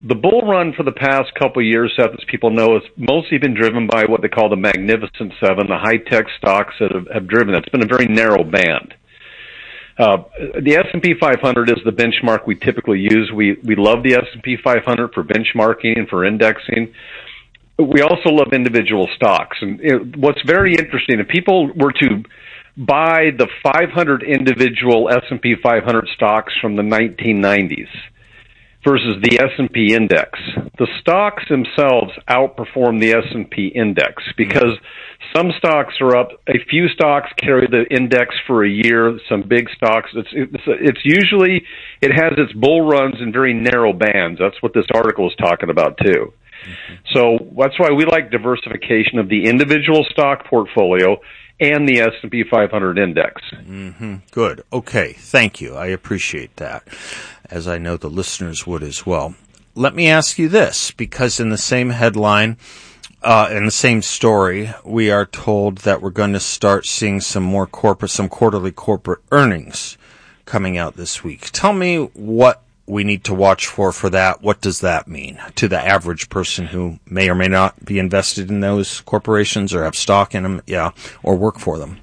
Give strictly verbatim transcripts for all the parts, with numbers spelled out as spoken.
The bull run for the past couple of years, Seth, as people know, has mostly been driven by what they call the Magnificent Seven, the high-tech stocks that have, have driven that. It's been a very narrow band. Uh, the S and P five hundred is the benchmark we typically use. We we love the S and P five hundred for benchmarking and for indexing. We also love individual stocks. And it, what's very interesting, if people were to buy the five hundred individual S and P five hundred stocks from the nineteen nineties versus the S and P index, the stocks themselves outperform the S and P index because some stocks are up. A few stocks carry the index for a year. Some big stocks, it's, it's, it's usually, it has its bull runs in very narrow bands. That's what this article is talking about too. Mm-hmm. So that's why we like diversification of the individual stock portfolio and the S and P five hundred index. Mm-hmm. Good. Okay. Thank you. I appreciate that, as I know the listeners would as well. Let me ask you this, because in the same headline, uh, in the same story, we are told that we're going to start seeing some more corporate, some quarterly corporate earnings coming out this week. Tell me what we need to watch for for that. What does that mean to the average person who may or may not be invested in those corporations or have stock in them, yeah, or work for them?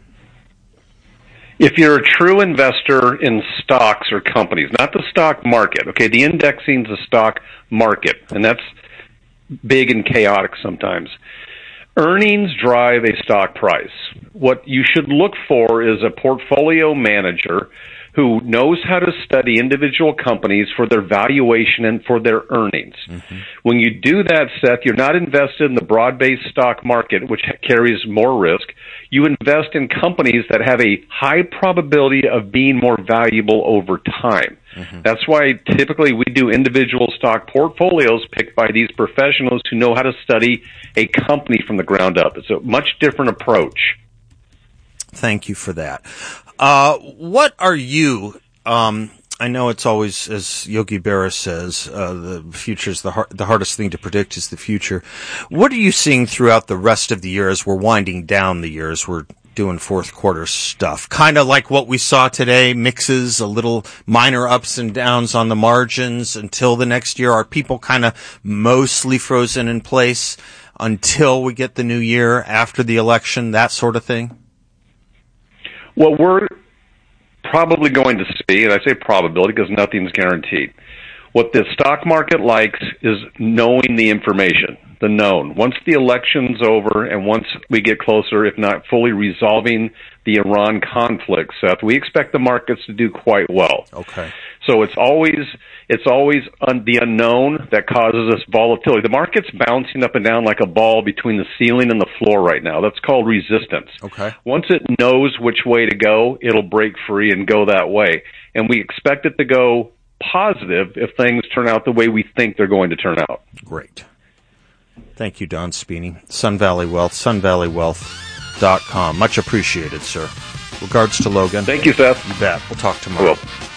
If you're a true investor in stocks or companies, not the stock market, okay, the indexing is the stock market, and that's big and chaotic sometimes. Earnings drive a stock price. What you should look for is a portfolio manager who knows how to study individual companies for their valuation and for their earnings. Mm-hmm. When you do that, Seth, you're not invested in the broad-based stock market, which carries more risk. You invest in companies that have a high probability of being more valuable over time. Mm-hmm. That's why typically we do individual stock portfolios picked by these professionals who know how to study a company from the ground up. It's a much different approach. Thank you for that. Uh, what are you, um, I know it's always, as Yogi Berra says, uh, the future's the hard, the hardest thing to predict is the future. What are you seeing throughout the rest of the year as we're winding down the year, as we're doing fourth quarter stuff? Kind of like what we saw today, mixes, a little minor ups and downs on the margins until the next year. Are people kind of mostly frozen in place until we get the new year after the election, that sort of thing? What we're probably going to see, and I say probability because nothing's guaranteed, what the stock market likes is knowing the information, the known. Once the election's over and once we get closer, if not fully resolving the Iran conflict, Seth, we expect the markets to do quite well. Okay. So it's always it's always un- the unknown that causes us volatility. The market's bouncing up and down like a ball between the ceiling and the floor right now. That's called resistance. Okay. Once it knows which way to go, it'll break free and go that way. And we expect it to go positive if things turn out the way we think they're going to turn out. Great. Thank you, Don Spini. Sun Valley Wealth, sun valley wealth dot com. Much appreciated, sir. Regards to Logan. Thank you, Seth. You bet. We'll talk tomorrow. Cool.